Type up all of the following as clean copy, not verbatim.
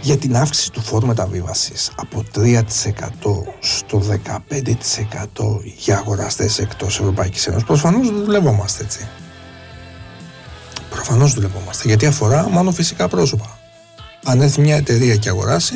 για την αύξηση του φόρου μεταβίβασης από 3% στο 15% για αγοραστές εκτός Ευρωπαϊκής Ένωσης. Προφανώς δεν δουλευόμαστε έτσι. Προφανώς δουλευόμαστε, γιατί αφορά μόνο φυσικά πρόσωπα. Αν έρθει μια εταιρεία και αγοράσει,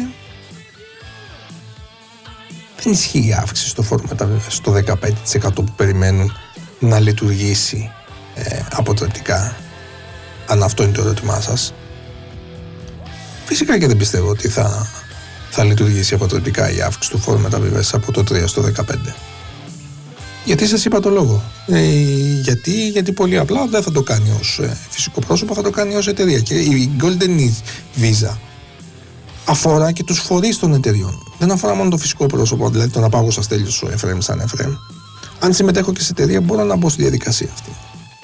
δεν ισχύει η αύξηση στο φόρο μεταβίβασης στο 15% που περιμένουν να λειτουργήσει αποτρεπτικά, αν αυτό είναι το ερώτημά σας. Φυσικά και δεν πιστεύω ότι θα λειτουργήσει αποτρεπτικά η αύξηση του φόρου μεταβίβασης από το 3% στο 15%. Γιατί σας είπα το λόγο. Γιατί πολύ απλά δεν θα το κάνει ως φυσικό πρόσωπο, θα το κάνει ως εταιρεία. Και η Golden Visa αφορά και τους φορείς των εταιρείων. Δεν αφορά μόνο το φυσικό πρόσωπο, δηλαδή τον απάγωσα Στέλιος ο Εφραίμ σαν Εφραίμ. Αν συμμετέχω και σε εταιρεία, μπορώ να μπω στη διαδικασία αυτή.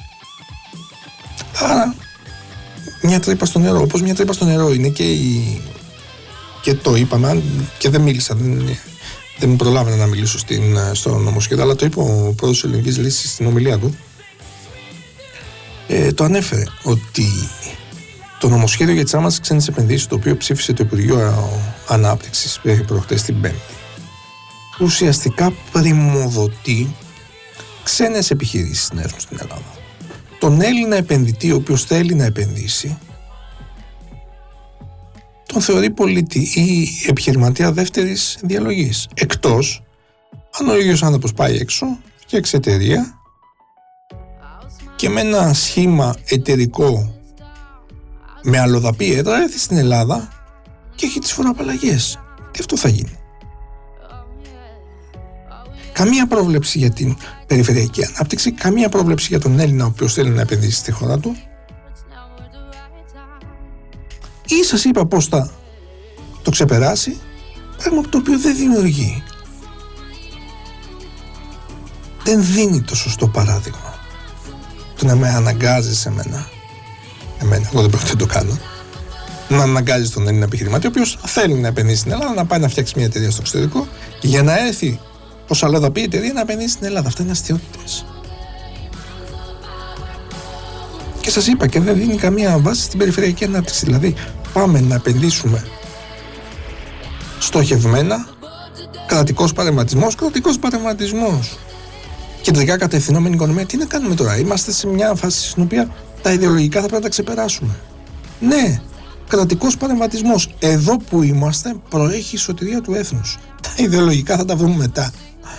Άρα, μια τρύπα στο νερό. Όπως μια τρύπα στο νερό είναι και το είπαμε, και δεν μίλησα, δεν προλάβαινα να μιλήσω στο νομοσχέδιο, αλλά το είπε ο πρόεδρος της Ελληνικής Λύσης στην ομιλία του. Το ανέφερε ότι το νομοσχέδιο για τις άμεσες ξένες επενδύσεις, το οποίο ψήφισε το Υπουργείο Ανάπτυξης προχτές την Πέμπτη, ουσιαστικά πρημοδοτεί ξένες επιχειρήσεις να έρθουν στην Ελλάδα. Τον Έλληνα επενδυτή, ο οποίος θέλει να επενδύσει, τον θεωρεί πολίτη ή επιχειρηματία δεύτερης διαλογής. Εκτός αν ο ίδιος άνθρωπος πάει έξω, φτιάξει εταιρεία και με ένα σχήμα εταιρικό με αλλοδαπή έδρα έρθει στην Ελλάδα και έχει τις φοροαπαλλαγές. Τι αυτό θα γίνει? Καμία πρόβλεψη για την περιφερειακή ανάπτυξη, καμία πρόβλεψη για τον Έλληνα ο οποίος θέλει να επενδύσει στη χώρα του. Ή σας είπα πώς θα το ξεπεράσει, πράγμα το οποίο δεν δημιουργεί. Δεν δίνει το σωστό παράδειγμα. Το να με αναγκάζει εμένα, εγώ δεν πρόκειται να το κάνω, να αναγκάζει τον Έλληνα επιχειρηματία, ο οποίος θέλει να επενδύσει στην Ελλάδα, να πάει να φτιάξει μια εταιρεία στο εξωτερικό, για να έρθει ως αλλοδαπή εταιρεία να επενδύσει στην Ελλάδα. Αυτά είναι αστιότητες. Και σας είπα, και δεν δίνει καμία βάση στην περιφερειακή ανάπτυξη. Δηλαδή, πάμε να επενδύσουμε στοχευμένα, κρατικός παρεμβατισμός, κεντρικά κατευθυνόμενη οικονομία. Τι να κάνουμε τώρα? Είμαστε σε μια φάση στην οποία τα ιδεολογικά θα πρέπει να τα ξεπεράσουμε. Ναι, κρατικός παρεμβατισμός. Εδώ που είμαστε προέχει η σωτηρία του έθνους. Τα ιδεολογικά θα τα βρούμε μετά.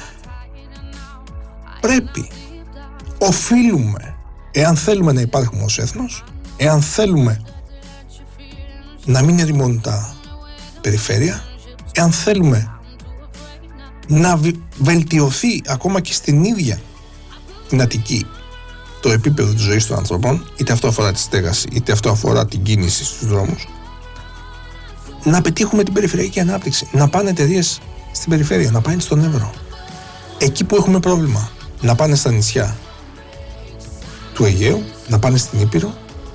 Πρέπει, οφείλουμε, εάν θέλουμε να υπάρχουμε ως έθνος, εάν θέλουμε να μην ερημώνουν τα περιφέρεια, εάν θέλουμε να βελτιωθεί ακόμα και στην ίδια την Αττική το επίπεδο της ζωής των ανθρώπων, είτε αυτό αφορά τη στέγαση, είτε αυτό αφορά την κίνηση στους δρόμους, να πετύχουμε την περιφερειακή ανάπτυξη, να πάνε εταιρείες στην περιφέρεια, να πάνε στον Εύρο. Εκεί που έχουμε πρόβλημα, να πάνε στα νησιά του Αιγαίου, να πάνε στην Ήπειρο,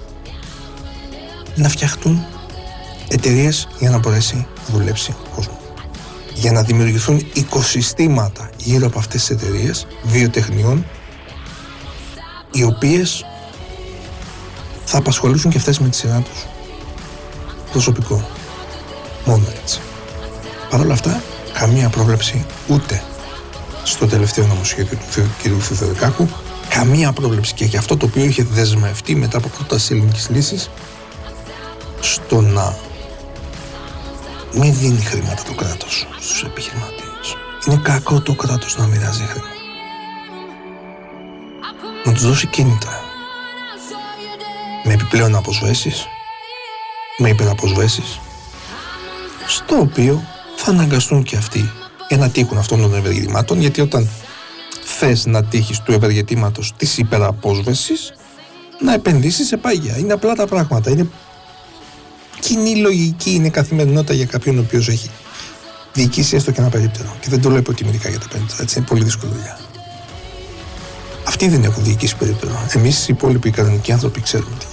να φτιαχτούν εταιρείες για να μπορέσει να δουλέψει ο κόσμος. Για να δημιουργηθούν οικοσυστήματα γύρω από αυτές τις εταιρείες βιοτεχνιών, οι οποίες θα απασχολήσουν και αυτές με τη σειρά τους προσωπικό. Μόνο έτσι. Παρ' όλα αυτά, καμία πρόβλεψη ούτε στο τελευταίο νομοσχέδιο του κ. Θεοδωρικάκου, καμία πρόβλεψη και για αυτό το οποίο είχε δεσμευτεί μετά από πρόταση Ελληνικής Λύσης, στο να μην δίνει χρήματα το κράτος στους επιχειρηματίες. Είναι κακό το κράτος να μοιράζει χρήματα. Να τους δώσει κίνητρα. Με επιπλέον αποσβέσεις, με υπεραποσβέσεις, στο οποίο θα αναγκαστούν και αυτοί για να τύχουν αυτών των ευεργετημάτων, γιατί όταν θες να τύχεις του ευεργετήματος της υπεραπόσβεσης, να επενδύσεις σε πάγια. Είναι απλά τα πράγματα. Είναι κοινή λογική, είναι καθημερινότητα για κάποιον ο οποίος έχει διοικήσει έστω και ένα περίπτερο. Και δεν το λέω υποτιμητικά για τα περίπτερα, έτσι είναι πολύ δύσκολη δουλειά. Αυτοί δεν έχουν διοικήσει περίπτερο. Εμείς οι υπόλοιποι κανονικοί άνθρωποι ξέρουμε τι